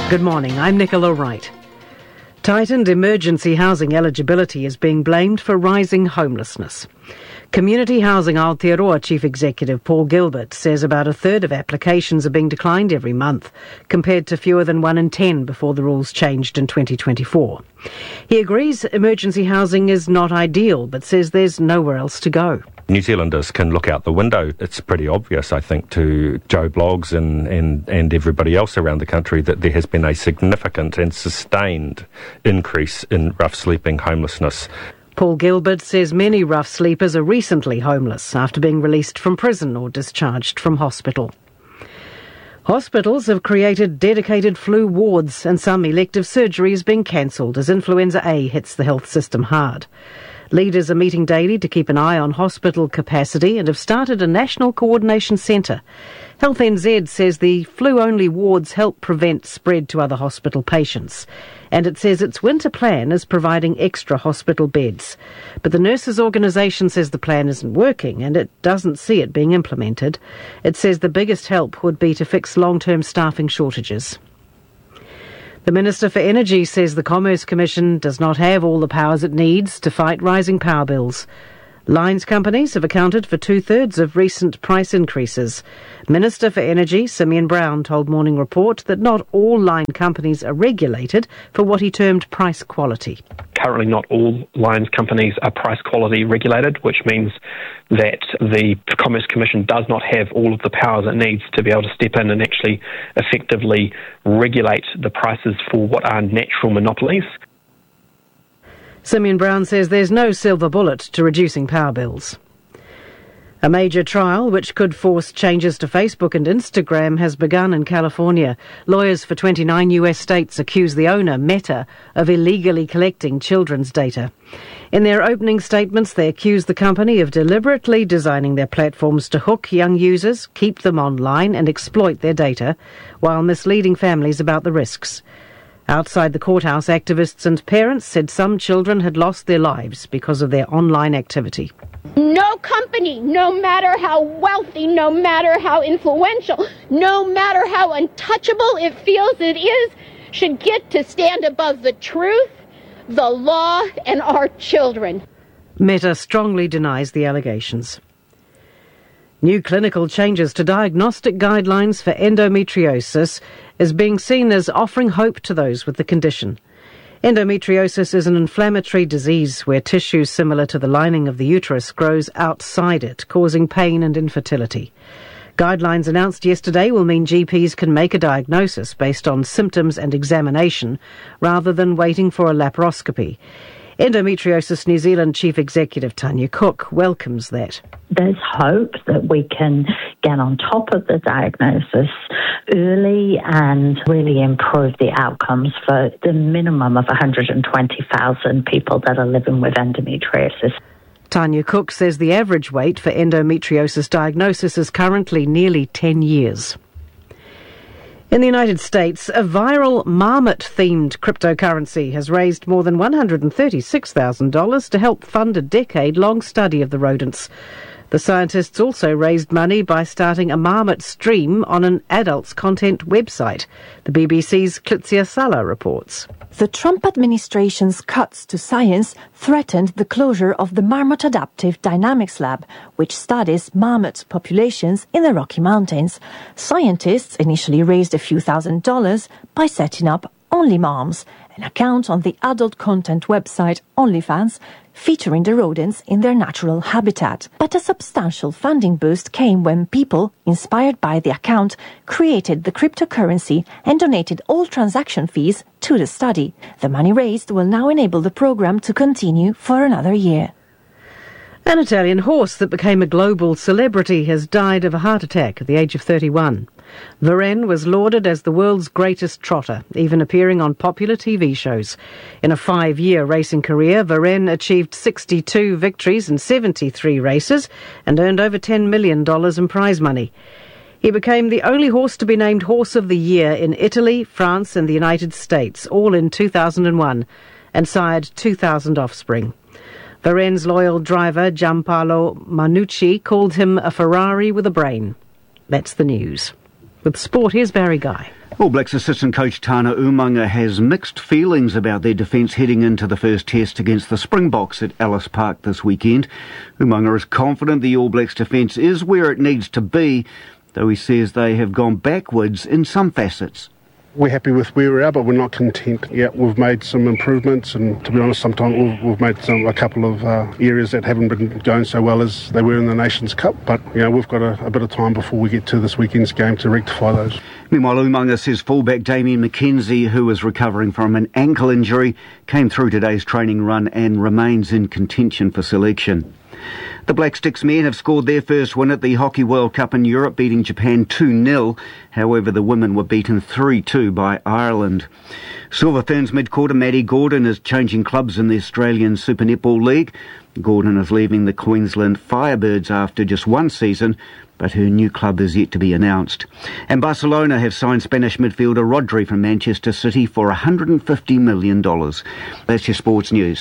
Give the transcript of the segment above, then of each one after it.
Good morning, I'm Nicola Wright. Tightened emergency housing eligibility is being blamed for rising homelessness. Community Housing Aotearoa Chief Executive Paul Gilbert says about a third of applications are being declined every month, compared to fewer than 1 in 10 before the rules changed in 2024. He agrees emergency housing is not ideal, but says there's nowhere else to go. New Zealanders can look out the window. It's pretty obvious, I think, to Joe Bloggs and everybody else around the country that there has been a significant and sustained increase in rough sleeping homelessness. Paul Gilbert says many rough sleepers are recently homeless after being released from prison or discharged from hospital. Hospitals have created dedicated flu wards and some elective surgeries being cancelled as influenza A hits the health system hard. Leaders are meeting daily to keep an eye on hospital capacity and have started a national coordination centre. Health NZ says the flu-only wards help prevent spread to other hospital patients. And it says its winter plan is providing extra hospital beds. But the nurses' organisation says the plan isn't working and it doesn't see it being implemented. It says the biggest help would be to fix long-term staffing shortages. The Minister for Energy says the Commerce Commission does not have all the powers it needs to fight rising power bills. Lines companies have accounted for 2/3 of recent price increases. Minister for Energy, Simeon Brown, told Morning Report that not all line companies are regulated for what he termed price quality. Currently, not all lines companies are price quality regulated, which means that the Commerce Commission does not have all of the powers it needs to be able to step in and actually effectively regulate the prices for what are natural monopolies. Simeon Brown says there's no silver bullet to reducing power bills. A major trial which could force changes to Facebook and Instagram has begun in California. Lawyers for 29 US states accuse the owner, Meta, of illegally collecting children's data. In their opening statements, they accuse the company of deliberately designing their platforms to hook young users, keep them online and exploit their data, while misleading families about the risks. Outside the courthouse, activists and parents said some children had lost their lives because of their online activity. No company, no matter how wealthy, no matter how influential, no matter how untouchable it feels it is, should get to stand above the truth, the law, and our children. Meta strongly denies the allegations. New clinical changes to diagnostic guidelines for endometriosis is being seen as offering hope to those with the condition. Endometriosis is an inflammatory disease where tissue similar to the lining of the uterus grows outside it, causing pain and infertility. Guidelines announced yesterday will mean GPs can make a diagnosis based on symptoms and examination rather than waiting for a laparoscopy. Endometriosis New Zealand Chief Executive Tanya Cook welcomes that. There's hope that we can get on top of the diagnosis early and really improve the outcomes for the minimum of 120,000 people that are living with endometriosis. Tanya Cook says the average wait for endometriosis diagnosis is currently nearly 10 years. In the United States, a viral marmot-themed cryptocurrency has raised more than $136,000 to help fund a decade-long study of the rodents. The scientists also raised money by starting a marmot stream on an adults content website. The BBC's Klitsia Sala reports. The Trump administration's cuts to science threatened the closure of the Marmot Adaptive Dynamics Lab, which studies marmot populations in the Rocky Mountains. Scientists initially raised a few $1,000s by setting up OnlyMoms, an account on the adult content website OnlyFans, featuring the rodents in their natural habitat. But a substantial funding boost came when people, inspired by the account, created the cryptocurrency and donated all transaction fees to the study. The money raised will now enable the program to continue for another year. An Italian horse that became a global celebrity has died of a heart attack at the age of 31. Varenne was lauded as the world's greatest trotter, even appearing on popular TV shows. In a 5-year racing career, Varenne achieved 62 victories in 73 races and earned over $10 million in prize money. He became the only horse to be named Horse of the Year in Italy, France and the United States, all in 2001, and sired 2,000 offspring. Varenne's loyal driver, Giampaolo Manucci, called him a Ferrari with a brain. That's the news. With sport, here's Barry Guy. All Blacks assistant coach Tana Umaga has mixed feelings about their defence heading into the first test against the Springboks at Ellis Park this weekend. Umaga is confident the All Blacks defence is where it needs to be, though he says they have gone backwards in some facets. We're happy with where we are, but we're not content. Yeah, we've made some improvements, and to be honest, sometimes we've made a couple of areas that haven't been going so well as they were in the Nations Cup. But we've got a bit of time before we get to this weekend's game to rectify those. Meanwhile, Umaga says fullback Damien McKenzie, who is recovering from an ankle injury, came through today's training run and remains in contention for selection. The Black Sticks men have scored their first win at the Hockey World Cup in Europe, beating Japan 2-0. However, the women were beaten 3-2 by Ireland. Silver Ferns midfielder Maddie Gordon is changing clubs in the Australian Super Netball League. Gordon is leaving the Queensland Firebirds after just one season, but her new club is yet to be announced. And Barcelona have signed Spanish midfielder Rodri from Manchester City for $150 million. That's your sports news.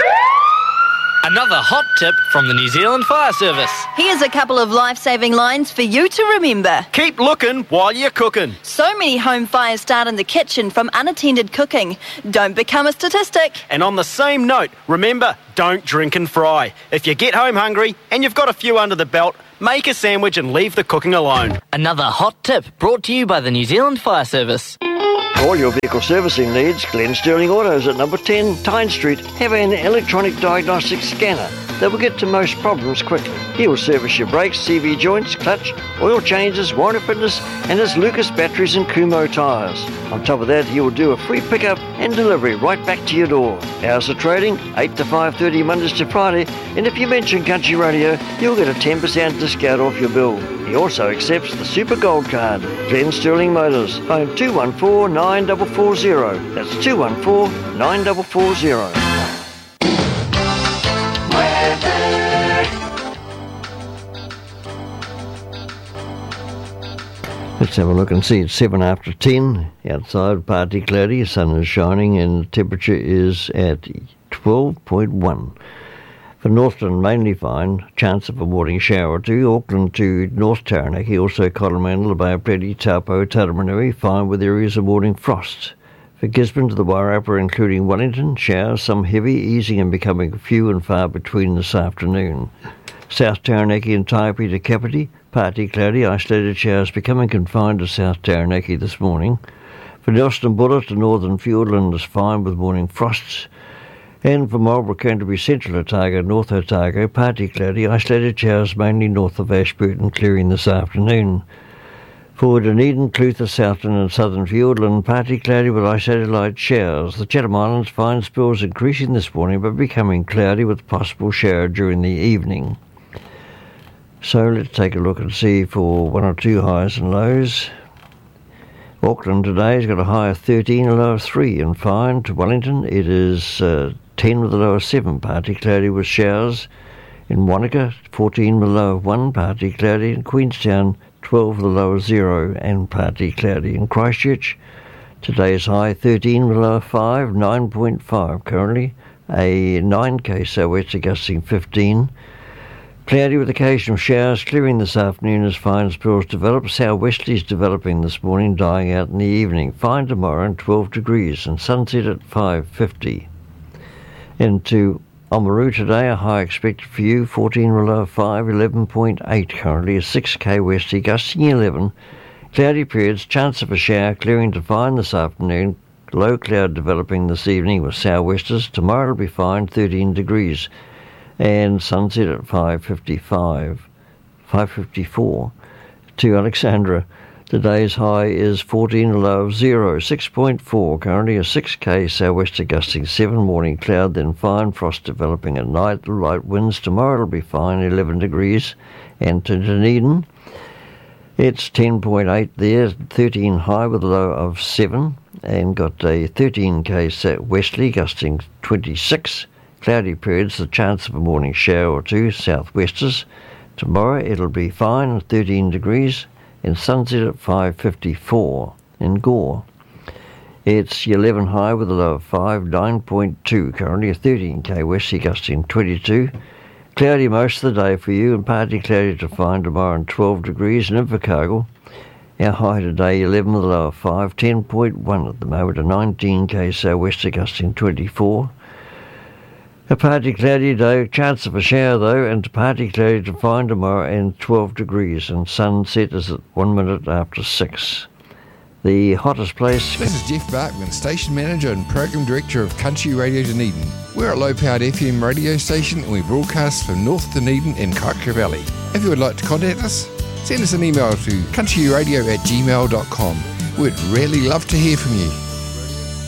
Another hot tip from the New Zealand Fire Service. Here's a couple of life-saving lines for you to remember. Keep looking while you're cooking. So many home fires start in the kitchen from unattended cooking. Don't become a statistic. And on the same note, remember, don't drink and fry. If you get home hungry and you've got a few under the belt, make a sandwich and leave the cooking alone. Another hot tip brought to you by the New Zealand Fire Service. For all your vehicle servicing needs, Glenn Sterling Autos at number 10 Tyne Street have an electronic diagnostic scanner that will get to most problems quickly. He will service your brakes, CV joints, clutch, oil changes, warranty fitness, and his Lucas batteries and Kumho tyres. On top of that, he will do a free pickup and delivery right back to your door. Hours of trading, 8 to 5:30 Mondays to Friday, and if you mention Country Radio, you'll get a 10% discount off your bill. He also accepts the Super Gold Card. Glenn Sterling Motors, phone 214-9440. That's 214-9440. Let's have a look and see. It's 7 after 10. Outside, partly cloudy, sun is shining, and the temperature is at 12.1. For Northland, mainly fine, chance of a morning shower or two. Auckland to North Taranaki, also Coromandel, Bay of Plenty, Taupo, Taramanui, fine with areas of morning frost. For Gisborne to the Wairarapa, including Wellington, showers, some heavy, easing and becoming few and far between this afternoon. South Taranaki and Taipi to Kapiti, partly cloudy, isolated showers becoming confined to South Taranaki this morning. For Nelson Buller to Northern Fiordland is fine with morning frosts. And for Marlborough, Canterbury, Central Otago, North Otago, partly cloudy, isolated showers mainly north of Ashburton, clearing this afternoon. For Dunedin, Clutha, Southland and Southern Fiordland, partly cloudy with isolated light showers. The Chatham Islands, fine spells increasing this morning but becoming cloudy with possible shower during the evening. So let's take a look and see for one or two highs and lows. Auckland today has got a high of 13, a low of 3, and fine. To Wellington, it is 10 with a low of 7, partly cloudy with showers. In Wanaka, 14 with a low of 1, partly cloudy. In Queenstown, 12 with a low of 0 and partly cloudy. In Christchurch, today's high 13 with a low of 5, 9.5 currently. A 9k southwest gusting 15. Cloudy with occasional showers, clearing this afternoon as fine spells develop. Southwesterlies developing this morning, dying out in the evening. Fine tomorrow and 12 degrees and sunset at 5:50. Into Oamaru today, a high expected for you, 14 with a low of 5, 11.8 currently, a 6k westerly gusting 11. Cloudy periods, chance of a shower, clearing to fine this afternoon. Low cloud developing this evening with southwesters. Tomorrow it'll be fine, 13 degrees. And sunset at 5:54. To Alexandra, today's high is 14, a low of 0, 6.4, currently a 6k southwester gusting 7, morning cloud, then fine frost developing at night, light winds. Tomorrow it'll be fine, 11 degrees. And to Dunedin, it's 10.8 there, 13 high with a low of 7, and got a 13k southwesterly gusting 26. Cloudy periods, the chance of a morning shower or two, southwesters. Tomorrow it'll be fine, 13 degrees, and sunset at 5:54 in Gore. It's 11 high with a low of 5, 9.2, currently a 13k westerly gusting 22. Cloudy most of the day for you, and partly cloudy to fine tomorrow and 12 degrees. In Invercargill, Our high today 11 with a low of 5, 10.1 at the moment, a 19k southwester gusting 24. A partly cloudy day, chance of a shower though, and partly cloudy to find tomorrow and 12 degrees, and sunset is at 1 minute after 6. The hottest place... This is Jeff Barkman, Station Manager and Program Director of Country Radio Dunedin. We're a low-powered FM radio station and we broadcast from North Dunedin and Kaikoura Valley. If you would like to contact us, send us an email to countryradio@gmail.com. We'd really love to hear from you.